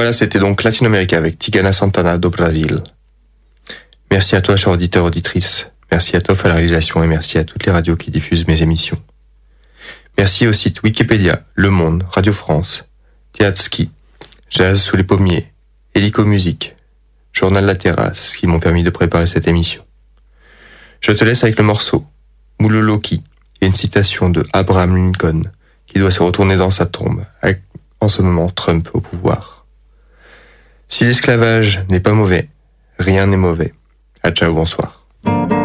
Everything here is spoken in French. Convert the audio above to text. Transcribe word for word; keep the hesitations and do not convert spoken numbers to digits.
Voilà, c'était donc Latino-América avec Tigana Santana do Brasil. Merci à toi, cher auditeur, auditrice. Merci à Toff à la réalisation et merci à toutes les radios qui diffusent mes émissions. Merci au site Wikipédia, Le Monde, Radio France, Teatski, Jazz sous les pommiers, Helico Musique, Journal La Terrasse qui m'ont permis de préparer cette émission. Je te laisse avec le morceau Muloloki et une citation de Abraham Lincoln qui doit se retourner dans sa tombe avec en ce moment Trump au pouvoir. Si l'esclavage n'est pas mauvais, rien n'est mauvais. À ciao, bonsoir.